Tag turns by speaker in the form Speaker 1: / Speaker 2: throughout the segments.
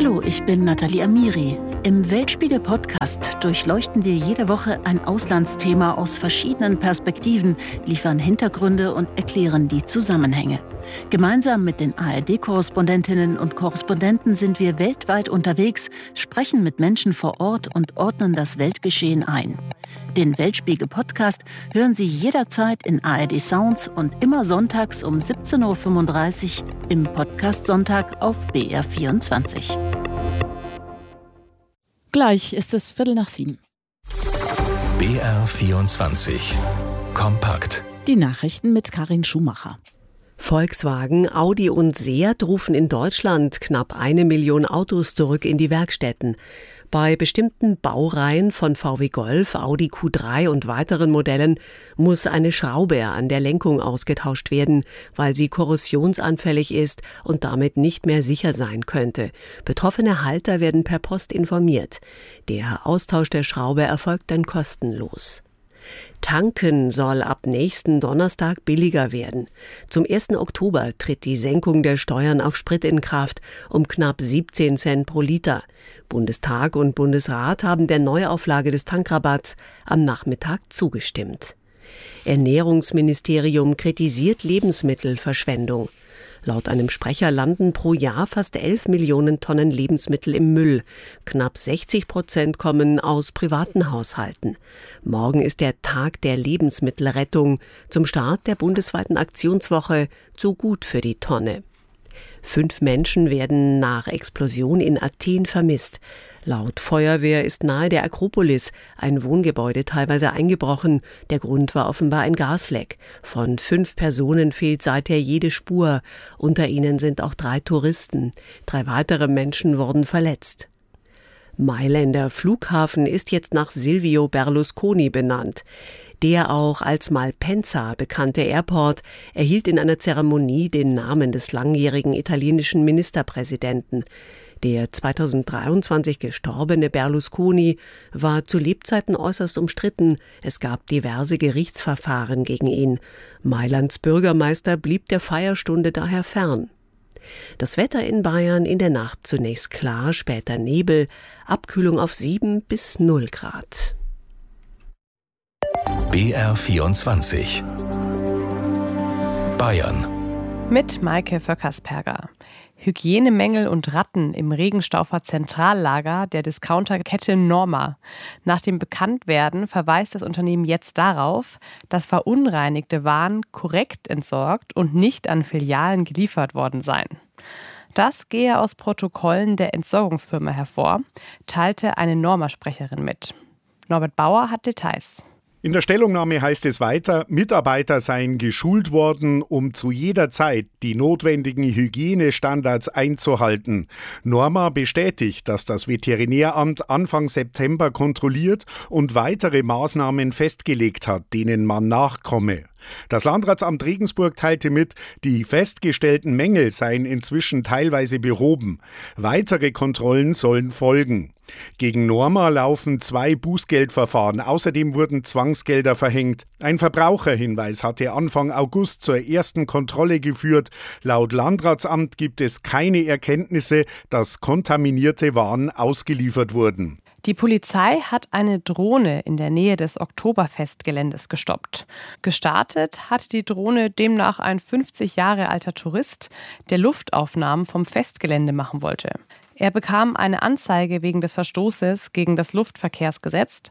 Speaker 1: Hallo, ich bin Nathalie Amiri. Im Weltspiegel-Podcast durchleuchten wir jede Woche ein Auslandsthema aus verschiedenen Perspektiven, liefern Hintergründe und erklären die Zusammenhänge. Gemeinsam mit den ARD-Korrespondentinnen und Korrespondenten sind wir weltweit unterwegs, sprechen mit Menschen vor Ort und ordnen das Weltgeschehen ein. Den Weltspiegel-Podcast hören Sie jederzeit in ARD Sounds und immer sonntags um 17.35 Uhr im Podcast Sonntag auf BR24.
Speaker 2: Gleich ist es 6:15.
Speaker 3: BR24 Kompakt.
Speaker 2: Die Nachrichten mit Karin Schumacher.
Speaker 4: Volkswagen, Audi und Seat rufen in Deutschland knapp 1 Million Autos zurück in die Werkstätten. Bei bestimmten Baureihen von VW Golf, Audi Q3 und weiteren Modellen muss eine Schraube an der Lenkung ausgetauscht werden, weil sie korrosionsanfällig ist und damit nicht mehr sicher sein könnte. Betroffene Halter werden per Post informiert. Der Austausch der Schraube erfolgt dann kostenlos. Tanken soll ab nächsten Donnerstag billiger werden. Zum 1. Oktober tritt die Senkung der Steuern auf Sprit in Kraft um knapp 17 Cent pro Liter. Bundestag und Bundesrat haben der Neuauflage des Tankrabatts am Nachmittag zugestimmt. Ernährungsministerium kritisiert Lebensmittelverschwendung. Laut einem Sprecher landen pro Jahr fast 11 Millionen Tonnen Lebensmittel im Müll. Knapp 60% kommen aus privaten Haushalten. Morgen ist der Tag der Lebensmittelrettung zum Start der bundesweiten Aktionswoche zu gut für die Tonne. 5 Menschen werden nach Explosion in Athen vermisst. Laut Feuerwehr ist nahe der Akropolis ein Wohngebäude teilweise eingebrochen. Der Grund war offenbar ein Gasleck. Von 5 Personen fehlt seither jede Spur. Unter ihnen sind auch 3 Touristen. 3 weitere Menschen wurden verletzt. Mailänder Flughafen ist jetzt nach Silvio Berlusconi benannt. Der auch als Malpensa bekannte Airport erhielt in einer Zeremonie den Namen des langjährigen italienischen Ministerpräsidenten. Der 2023 gestorbene Berlusconi war zu Lebzeiten äußerst umstritten. Es gab diverse Gerichtsverfahren gegen ihn. Mailands Bürgermeister blieb der Feierstunde daher fern. Das Wetter in Bayern in der Nacht zunächst klar, später Nebel, Abkühlung auf 7 bis 0 Grad.
Speaker 3: BR24 Bayern
Speaker 5: mit Maike Vöckersperger. Hygienemängel und Ratten im Regenstaufer Zentrallager der Discounterkette Norma. Nach dem Bekanntwerden verweist das Unternehmen jetzt darauf, dass verunreinigte Waren korrekt entsorgt und nicht an Filialen geliefert worden seien. Das gehe aus Protokollen der Entsorgungsfirma hervor, teilte eine Norma-Sprecherin mit. Norbert Bauer hat Details.
Speaker 6: In der Stellungnahme heißt es weiter, Mitarbeiter seien geschult worden, um zu jeder Zeit die notwendigen Hygienestandards einzuhalten. Norma bestätigt, dass das Veterinäramt Anfang September kontrolliert und weitere Maßnahmen festgelegt hat, denen man nachkomme. Das Landratsamt Regensburg teilte mit, die festgestellten Mängel seien inzwischen teilweise behoben. Weitere Kontrollen sollen folgen. Gegen Norma laufen 2 Bußgeldverfahren. Außerdem wurden Zwangsgelder verhängt. Ein Verbraucherhinweis hatte Anfang August zur ersten Kontrolle geführt. Laut Landratsamt gibt es keine Erkenntnisse, dass kontaminierte Waren ausgeliefert wurden.
Speaker 5: Die Polizei hat eine Drohne in der Nähe des Oktoberfestgeländes gestoppt. Gestartet hat die Drohne demnach ein 50 Jahre alter Tourist, der Luftaufnahmen vom Festgelände machen wollte. Er bekam eine Anzeige wegen des Verstoßes gegen das Luftverkehrsgesetz.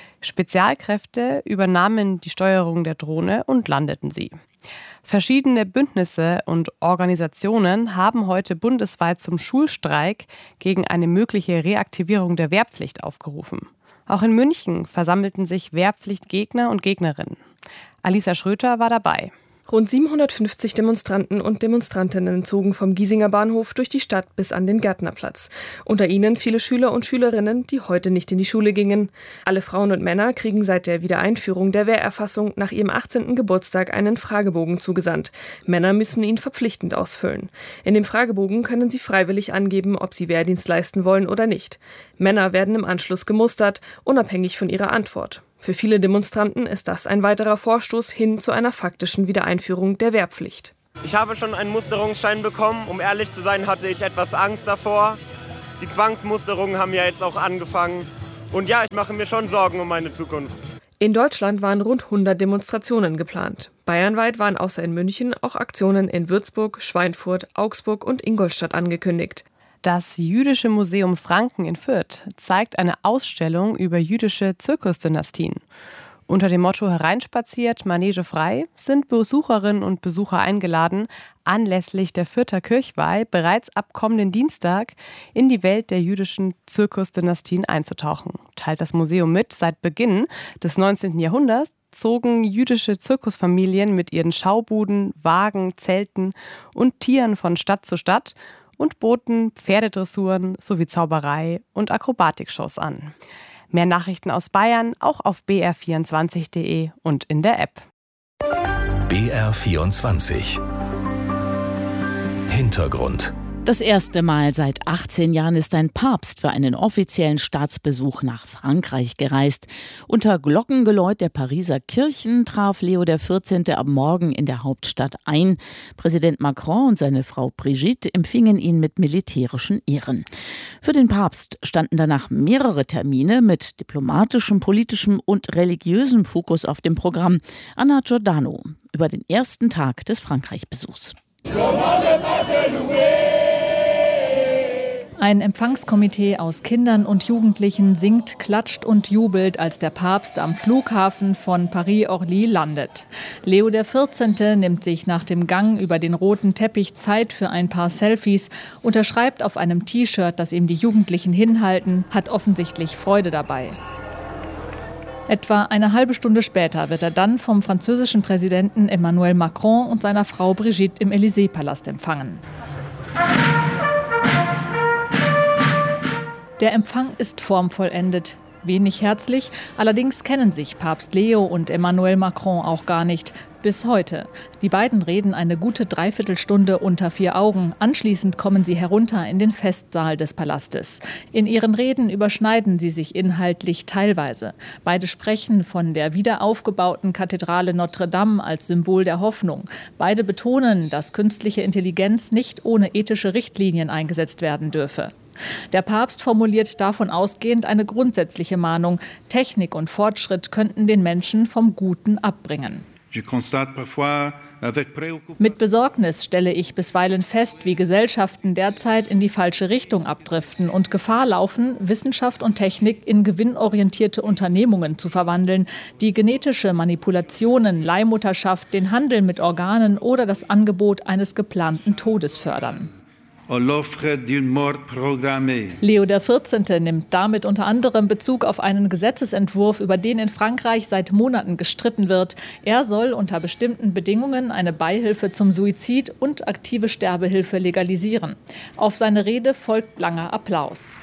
Speaker 5: Spezialkräfte übernahmen die Steuerung der Drohne und landeten sie. Verschiedene Bündnisse und Organisationen haben heute bundesweit zum Schulstreik gegen eine mögliche Reaktivierung der Wehrpflicht aufgerufen. Auch in München versammelten sich Wehrpflichtgegner und Gegnerinnen. Alisa Schröter war dabei.
Speaker 7: Rund 750 Demonstranten und Demonstrantinnen zogen vom Giesinger Bahnhof durch die Stadt bis an den Gärtnerplatz. Unter ihnen viele Schüler und Schülerinnen, die heute nicht in die Schule gingen. Alle Frauen und Männer kriegen seit der Wiedereinführung der Wehrerfassung nach ihrem 18. Geburtstag einen Fragebogen zugesandt. Männer müssen ihn verpflichtend ausfüllen. In dem Fragebogen können sie freiwillig angeben, ob sie Wehrdienst leisten wollen oder nicht. Männer werden im Anschluss gemustert, unabhängig von ihrer Antwort. Für viele Demonstranten ist das ein weiterer Vorstoß hin zu einer faktischen Wiedereinführung der Wehrpflicht.
Speaker 8: Ich habe schon einen Musterungsschein bekommen. Um ehrlich zu sein, hatte ich etwas Angst davor. Die Zwangsmusterungen haben ja jetzt auch angefangen. Und ja, ich mache mir schon Sorgen um meine Zukunft.
Speaker 7: In Deutschland waren rund 100 Demonstrationen geplant. Bayernweit waren außer in München auch Aktionen in Würzburg, Schweinfurt, Augsburg und Ingolstadt angekündigt.
Speaker 5: Das Jüdische Museum Franken in Fürth zeigt eine Ausstellung über jüdische Zirkusdynastien. Unter dem Motto Hereinspaziert, Manege frei sind Besucherinnen und Besucher eingeladen, anlässlich der Fürther Kirchweih bereits ab kommenden Dienstag in die Welt der jüdischen Zirkusdynastien einzutauchen. Teilt das Museum mit, seit Beginn des 19. Jahrhunderts zogen jüdische Zirkusfamilien mit ihren Schaubuden, Wagen, Zelten und Tieren von Stadt zu Stadt und boten Pferdedressuren sowie Zauberei und Akrobatikshows an. Mehr Nachrichten aus Bayern auch auf br24.de und in der App.
Speaker 3: BR24 Hintergrund.
Speaker 2: Das erste Mal seit 18 Jahren ist ein Papst für einen offiziellen Staatsbesuch nach Frankreich gereist. Unter Glockengeläut der Pariser Kirchen traf Leo XIV. Am Morgen in der Hauptstadt ein. Präsident Macron und seine Frau Brigitte empfingen ihn mit militärischen Ehren. Für den Papst standen danach mehrere Termine mit diplomatischem, politischem und religiösem Fokus auf dem Programm. Anna Giordano über den ersten Tag des Frankreich-Besuchs.
Speaker 9: Ein Empfangskomitee aus Kindern und Jugendlichen singt, klatscht und jubelt, als der Papst am Flughafen von Paris-Orly landet. Leo XIV. Nimmt sich nach dem Gang über den roten Teppich Zeit für ein paar Selfies, unterschreibt auf einem T-Shirt, das ihm die Jugendlichen hinhalten, hat offensichtlich Freude dabei. Etwa eine halbe Stunde später wird er dann vom französischen Präsidenten Emmanuel Macron und seiner Frau Brigitte im Élysée-Palast empfangen. Der Empfang ist formvollendet. Wenig herzlich, allerdings kennen sich Papst Leo und Emmanuel Macron auch gar nicht. Bis heute. Die beiden reden eine gute Dreiviertelstunde unter vier Augen. Anschließend kommen sie herunter in den Festsaal des Palastes. In ihren Reden überschneiden sie sich inhaltlich teilweise. Beide sprechen von der wiederaufgebauten Kathedrale Notre Dame als Symbol der Hoffnung. Beide betonen, dass künstliche Intelligenz nicht ohne ethische Richtlinien eingesetzt werden dürfe. Der Papst formuliert davon ausgehend eine grundsätzliche Mahnung: Technik und Fortschritt könnten den Menschen vom Guten abbringen. Mit Besorgnis stelle ich bisweilen fest, wie Gesellschaften derzeit in die falsche Richtung abdriften und Gefahr laufen, Wissenschaft und Technik in gewinnorientierte Unternehmungen zu verwandeln, die genetische Manipulationen, Leihmutterschaft, den Handel mit Organen oder das Angebot eines geplanten Todes fördern. Leo XIV. Nimmt damit unter anderem Bezug auf einen Gesetzesentwurf, über den in Frankreich seit Monaten gestritten wird. Er soll unter bestimmten Bedingungen eine Beihilfe zum Suizid und aktive Sterbehilfe legalisieren. Auf seine Rede folgt langer Applaus.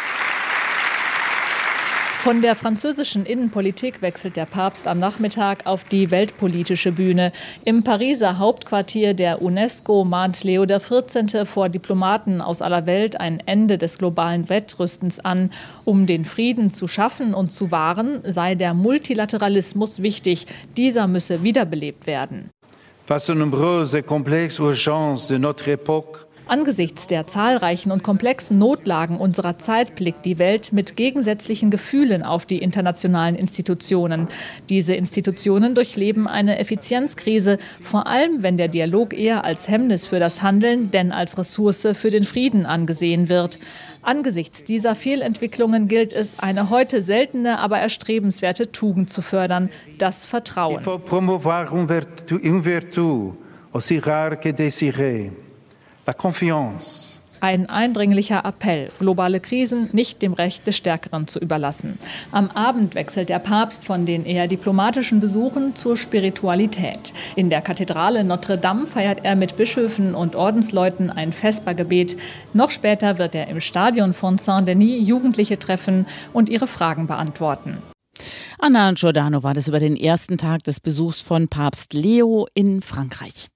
Speaker 9: Von der französischen Innenpolitik wechselt der Papst am Nachmittag auf die weltpolitische Bühne. Im Pariser Hauptquartier der UNESCO mahnt Leo XIV. Vor Diplomaten aus aller Welt ein Ende des globalen Wettrüstens an. Um den Frieden zu schaffen und zu wahren, sei der Multilateralismus wichtig. Dieser müsse wiederbelebt werden.
Speaker 10: Face aux nombreuses et complexes urgences de notre époque,
Speaker 9: angesichts der zahlreichen und komplexen Notlagen unserer Zeit blickt die Welt mit gegensätzlichen Gefühlen auf die internationalen Institutionen. Diese Institutionen durchleben eine Effizienzkrise, vor allem wenn der Dialog eher als Hemmnis für das Handeln denn als Ressource für den Frieden angesehen wird. Angesichts dieser Fehlentwicklungen gilt es, eine heute seltene, aber erstrebenswerte Tugend zu fördern: das Vertrauen.
Speaker 10: Il faut promouvoir une vertu aussi rare que désirée. La confiance.
Speaker 9: Ein eindringlicher Appell, globale Krisen nicht dem Recht des Stärkeren zu überlassen. Am Abend wechselt der Papst von den eher diplomatischen Besuchen zur Spiritualität. In der Kathedrale Notre Dame feiert er mit Bischöfen und Ordensleuten ein Vespergebet. Noch später wird er im Stadion von Saint-Denis Jugendliche treffen und ihre Fragen beantworten.
Speaker 2: Anna Giordano war das über den ersten Tag des Besuchs von Papst Leo in Frankreich.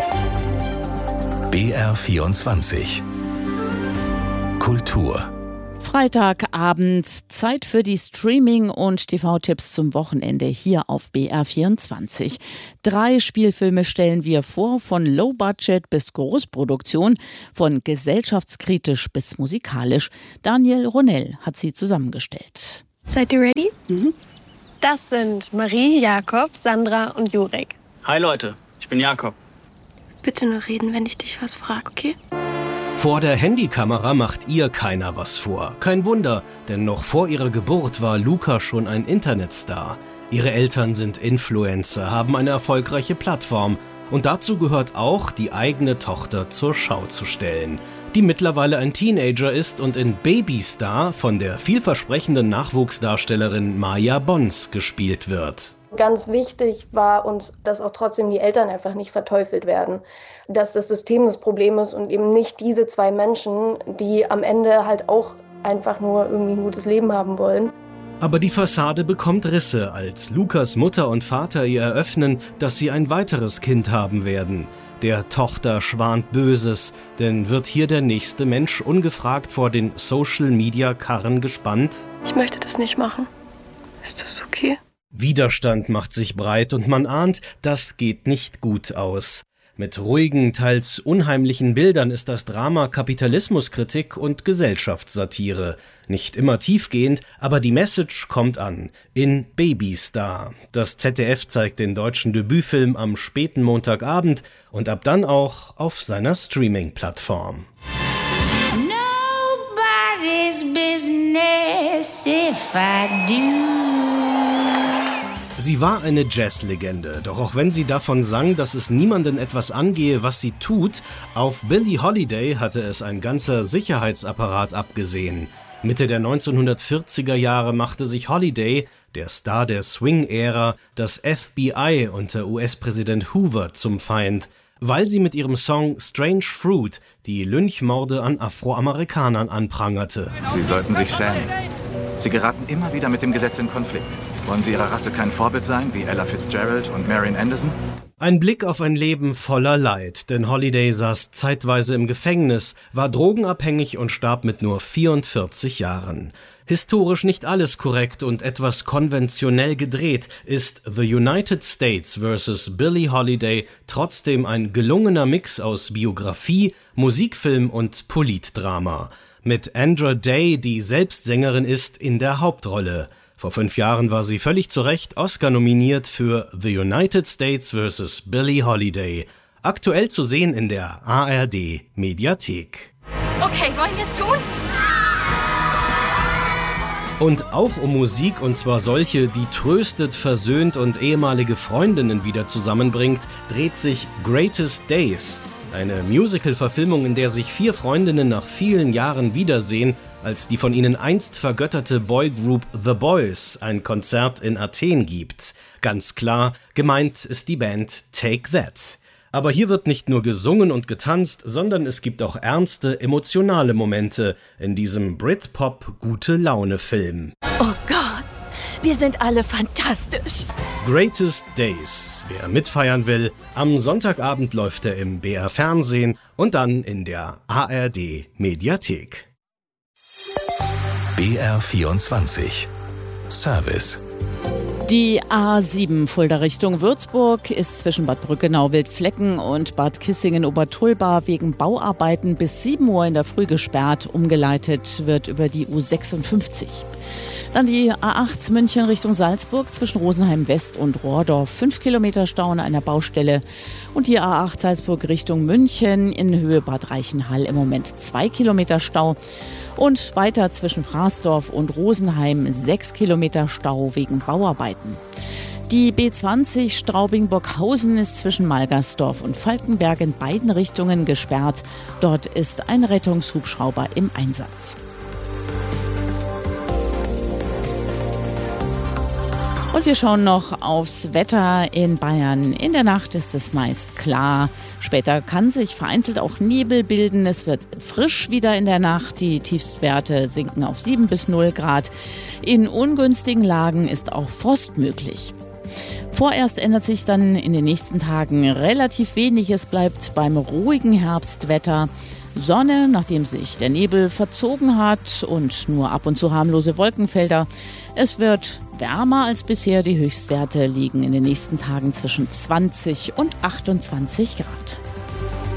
Speaker 3: BR24 Kultur.
Speaker 2: Freitagabend, Zeit für die Streaming- und TV-Tipps zum Wochenende hier auf BR24. 3 Spielfilme stellen wir vor, von Low-Budget bis Großproduktion, von gesellschaftskritisch bis musikalisch. Daniel Ronell hat sie zusammengestellt.
Speaker 11: Seid ihr ready? Mhm. Das sind Marie, Jakob, Sandra und Jurek.
Speaker 12: Hi Leute, ich bin Jakob.
Speaker 11: Bitte nur reden, wenn ich dich was frage, okay?
Speaker 13: Vor der Handykamera macht ihr keiner was vor. Kein Wunder, denn noch vor ihrer Geburt war Luca schon ein Internetstar. Ihre Eltern sind Influencer, haben eine erfolgreiche Plattform. Und dazu gehört auch, die eigene Tochter zur Schau zu stellen, die mittlerweile ein Teenager ist und in Babystar von der vielversprechenden Nachwuchsdarstellerin Maya Bons gespielt wird.
Speaker 14: Ganz wichtig war uns, dass auch trotzdem die Eltern einfach nicht verteufelt werden. Dass das System das Problem ist und eben nicht diese 2 Menschen, die am Ende halt auch einfach nur irgendwie ein gutes Leben haben wollen.
Speaker 13: Aber die Fassade bekommt Risse, als Lukas Mutter und Vater ihr eröffnen, dass sie ein weiteres Kind haben werden. Der Tochter schwant Böses, denn wird hier der nächste Mensch ungefragt vor den Social-Media-Karren gespannt?
Speaker 11: Ich möchte das nicht machen. Ist das okay?
Speaker 13: Widerstand macht sich breit und man ahnt, das geht nicht gut aus. Mit ruhigen, teils unheimlichen Bildern ist das Drama Kapitalismuskritik und Gesellschaftssatire. Nicht immer tiefgehend, aber die Message kommt an. In Babystar. Das ZDF zeigt den deutschen Debütfilm am späten Montagabend und ab dann auch auf seiner Streaming-Plattform.
Speaker 15: Nobody's business if I do.
Speaker 13: Sie war eine Jazzlegende, doch auch wenn sie davon sang, dass es niemanden etwas angehe, was sie tut, auf Billie Holiday hatte es ein ganzer Sicherheitsapparat abgesehen. Mitte der 1940er Jahre machte sich Holiday, der Star der Swing-Ära, das FBI unter US-Präsident Hoover zum Feind, weil sie mit ihrem Song Strange Fruit die Lynchmorde an Afroamerikanern anprangerte.
Speaker 16: Sie sollten sich schämen. Sie geraten immer wieder mit dem Gesetz in Konflikt. Wollen Sie Ihrer Rasse kein Vorbild sein, wie Ella Fitzgerald und Marian Anderson?
Speaker 13: Ein Blick auf ein Leben voller Leid, denn Holiday saß zeitweise im Gefängnis, war drogenabhängig und starb mit nur 44 Jahren. Historisch nicht alles korrekt und etwas konventionell gedreht, ist The United States vs. Billie Holiday trotzdem ein gelungener Mix aus Biografie, Musikfilm und Politdrama. Mit Andra Day, die selbst Sängerin ist, in der Hauptrolle. Vor 5 Jahren war sie völlig zu Recht Oscar nominiert für The United States vs. Billie Holiday. Aktuell zu sehen in der ARD Mediathek.
Speaker 15: Okay, wollen wir es tun?
Speaker 13: Und auch um Musik, und zwar solche, die tröstet, versöhnt und ehemalige Freundinnen wieder zusammenbringt, dreht sich Greatest Days. Eine Musical-Verfilmung, in der sich 4 Freundinnen nach vielen Jahren wiedersehen, als die von ihnen einst vergötterte Boygroup The Boys ein Konzert in Athen gibt. Ganz klar, gemeint ist die Band Take That. Aber hier wird nicht nur gesungen und getanzt, sondern es gibt auch ernste, emotionale Momente in diesem Britpop-Gute-Laune-Film.
Speaker 15: Oh Gott, wir sind alle fantastisch.
Speaker 13: Greatest Days. Wer mitfeiern will, am Sonntagabend läuft er im BR Fernsehen und dann in der ARD Mediathek.
Speaker 3: BR24 Service.
Speaker 2: Die A7 Fulda Richtung Würzburg ist zwischen Bad Brückenau-Wildflecken und Bad Kissingen-Obertulba wegen Bauarbeiten bis 7 Uhr in der Früh gesperrt. Umgeleitet wird über die U56. Dann die A8 München Richtung Salzburg zwischen Rosenheim West und Rohrdorf. 5 Kilometer Stau an einer Baustelle. Und die A8 Salzburg Richtung München in Höhe Bad Reichenhall im Moment 2 Kilometer Stau. Und weiter zwischen Fraßdorf und Rosenheim 6 Kilometer Stau wegen Bauarbeiten. Die B20 Straubing-Burghausen ist zwischen Malgersdorf und Falkenberg in beiden Richtungen gesperrt. Dort ist ein Rettungshubschrauber im Einsatz. Und wir schauen noch aufs Wetter in Bayern. In der Nacht ist es meist klar. Später kann sich vereinzelt auch Nebel bilden. Es wird frisch wieder in der Nacht. Die Tiefstwerte sinken auf 7 bis 0 Grad. In ungünstigen Lagen ist auch Frost möglich. Vorerst ändert sich dann in den nächsten Tagen relativ wenig. Es bleibt beim ruhigen Herbstwetter. Sonne, nachdem sich der Nebel verzogen hat und nur ab und zu harmlose Wolkenfelder. Es wird wärmer als bisher. Die Höchstwerte liegen in den nächsten Tagen zwischen 20 und 28 Grad.